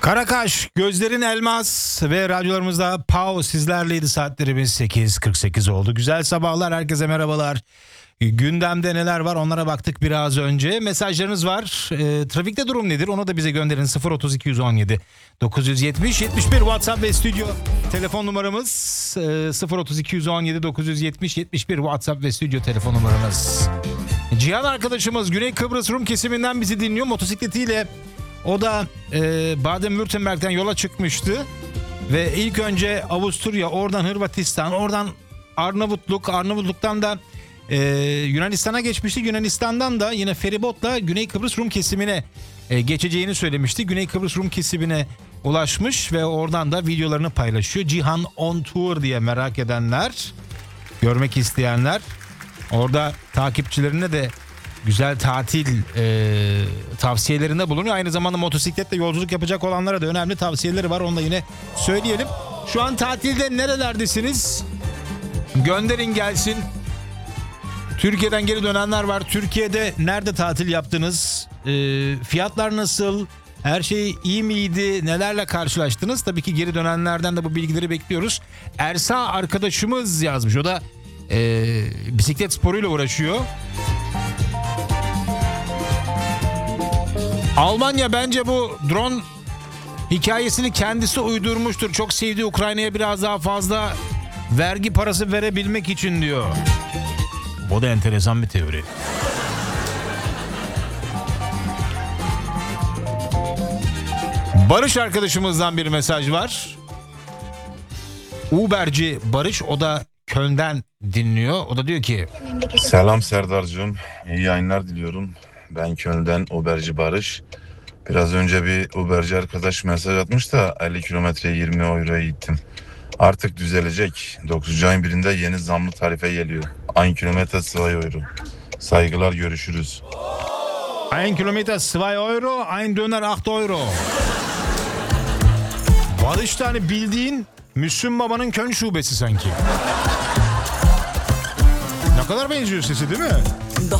Karakaş, gözlerin elmas ve radyolarımızda Pau sizlerleydi. Saatlerimiz 8.48 oldu. Güzel sabahlar, herkese merhabalar. Gündemde neler var onlara baktık biraz önce. Mesajlarınız var. Trafikte durum nedir? Onu da bize gönderin. 03217 970 71 WhatsApp ve stüdyo telefon numaramız. 03217 970 71 WhatsApp ve stüdyo telefon numaramız. Cihan arkadaşımız Güney Kıbrıs Rum kesiminden bizi dinliyor motosiklet'iyle. O da Baden-Württemberg'den yola çıkmıştı ve ilk önce Avusturya, oradan Hırvatistan, oradan Arnavutluk'tan da Yunanistan'a geçmişti. Yunanistan'dan da yine feribotla Güney Kıbrıs Rum kesimine geçeceğini söylemişti. Güney Kıbrıs Rum kesimine ulaşmış ve oradan da videolarını paylaşıyor. Cihan on Tour diye merak edenler, görmek isteyenler, orada takipçilerine de güzel tatil tavsiyelerinde bulunuyor. Aynı zamanda motosikletle yolculuk yapacak olanlara da önemli tavsiyeleri var. Onu da yine söyleyelim. Şu an tatilde nerelerdesiniz? Gönderin gelsin. Türkiye'den geri dönenler var. Türkiye'de nerede tatil yaptınız? Fiyatlar nasıl? Her şey iyi miydi? Nelerle karşılaştınız? Tabii ki geri dönenlerden de bu bilgileri bekliyoruz. Ersa arkadaşımız yazmış. O da bisiklet sporuyla uğraşıyor. Almanya bence bu drone hikayesini kendisi uydurmuştur. Çok sevdiği Ukrayna'ya biraz daha fazla vergi parası verebilmek için diyor. O da enteresan bir teori. Barış arkadaşımızdan bir mesaj var. Uberci Barış, o da Köln'den dinliyor. O da diyor ki: Selam Serdar'cığım, iyi yayınlar diliyorum. Ben Köln'den Uberci Barış. Biraz önce bir Uberci arkadaş mesaj atmış da 50 kilometreye 20 euroya gittim. Artık düzelecek. 9. ayın birinde yeni zamlı tarife geliyor. Aynı kilometre 2 euro. Saygılar, görüşürüz. Ein kilometre 2 euro, ein döner 8 euro. Barış tane bildiğin Müslüm Baba'nın Köln şubesi sanki. Ne kadar benziyor sesi, değil mi?